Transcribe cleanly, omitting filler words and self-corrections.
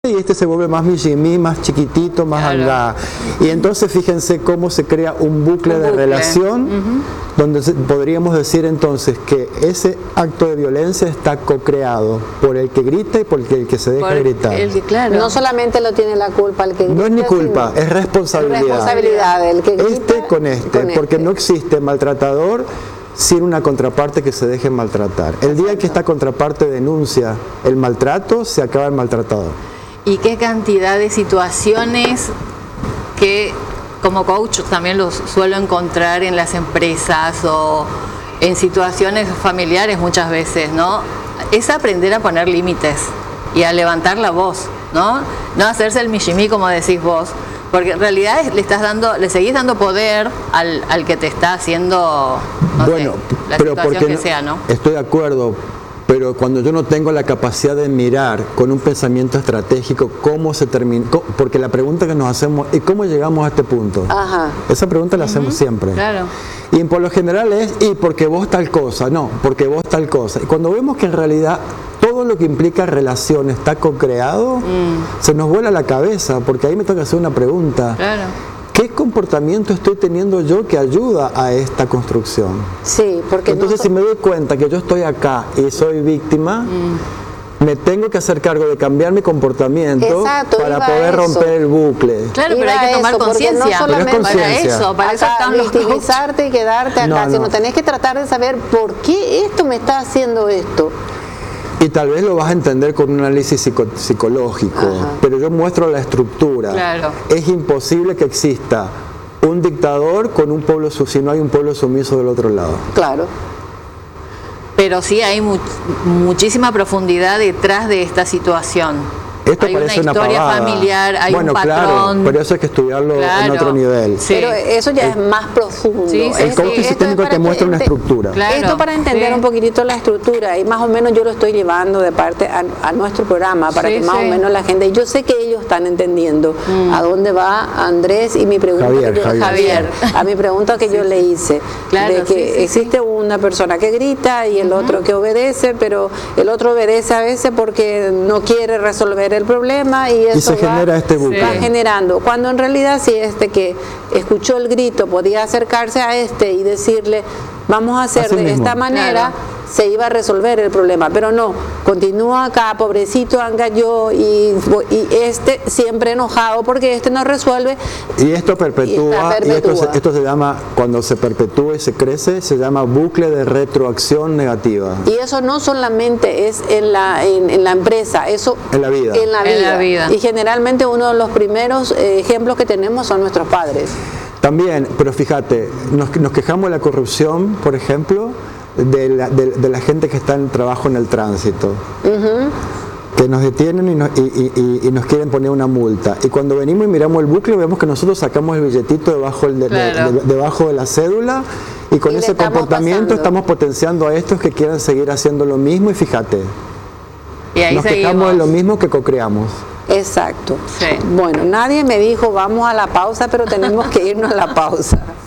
y este se vuelve más mijimí, más chiquitito, más angá. Y entonces fíjense cómo se crea un bucle de relación, donde podríamos decir entonces que ese acto de violencia está co-creado por el que grita y por el que se deja gritar. No solamente lo tiene la culpa el que grita. No es ni culpa, es responsabilidad. Es responsabilidad del que grita este con este, porque no existe maltratador sin una contraparte que se deje maltratar. El día que esta contraparte denuncia el maltrato, se acaba el maltratador. Y qué cantidad de situaciones que como coach también los suelo encontrar en las empresas o en situaciones familiares muchas veces, ¿no? Es aprender a poner límites y a levantar la voz, ¿no? No hacerse el mijimí como decís vos, porque en realidad le seguís dando poder al que te está haciendo, no sé, la situación que sea, ¿no? Estoy de acuerdo. Pero cuando yo no tengo la capacidad de mirar con un pensamiento estratégico cómo se termina, porque la pregunta que nos hacemos es ¿cómo llegamos a este punto? Esa pregunta la hacemos siempre. Claro. Y por lo general es ¿y porque vos tal cosa? No, porque vos tal cosa. Y cuando vemos que en realidad todo lo que implica relación está co-creado, se nos vuela la cabeza, porque ahí me toca hacer una pregunta. Claro. ¿Qué comportamiento estoy teniendo yo que ayuda a esta construcción? Sí, porque entonces si me doy cuenta que yo estoy acá y soy víctima, me tengo que hacer cargo de cambiar mi comportamiento para poder romper el bucle. Claro, pero hay que tomar conciencia. No solamente para eso están los victimizarte y quedarte acá, sino tenés que tratar de saber por qué esto me está haciendo esto. Y tal vez lo vas a entender con un análisis psicológico, pero yo muestro la estructura. Claro. Es imposible que exista un dictador con un pueblo si no hay un pueblo sumiso del otro lado. Claro. Pero sí hay muchísima profundidad detrás de esta situación. Esto hay parece una historia familiar, hay un patrón. Claro, pero eso hay que estudiarlo en otro nivel. Sí. Pero eso ya es más profundo. Sí, el coach sistémico te muestra una estructura. Claro. Esto para entender un poquitito la estructura, y más o menos yo lo estoy llevando de parte a nuestro programa, para que más o menos la gente, yo sé que ellos están entendiendo a dónde va Andrés y mi pregunta Javier. A mi pregunta que yo le hice, de que existe una persona que grita y el otro que obedece, pero el otro obedece a veces porque no quiere resolver el problema y eso se genera este bucle. Va generando, cuando en realidad si que escuchó el grito podía acercarse a y decirle vamos a hacer de esta manera, se iba a resolver el problema, pero no, continúa acá, pobrecito yo y siempre enojado porque no resuelve. Y esto perpetúa, y esto se llama, cuando se perpetúa y se crece, se llama bucle de retroacción negativa. Y eso no solamente es en la empresa, eso en la vida. En la vida. Y generalmente uno de los primeros ejemplos que tenemos son nuestros padres. También, pero fíjate, nos quejamos de la corrupción, por ejemplo, de la gente que está en trabajo en el tránsito, que nos detienen y nos quieren poner una multa. Y cuando venimos y miramos el bucle, vemos que nosotros sacamos el billetito debajo de la cédula, y con ese comportamiento estamos potenciando a estos que quieran seguir haciendo lo mismo, y fíjate, y ahí nos quejamos de lo mismo que co-creamos. Exacto. Bueno, nadie me dijo vamos a la pausa, pero tenemos que irnos a la pausa.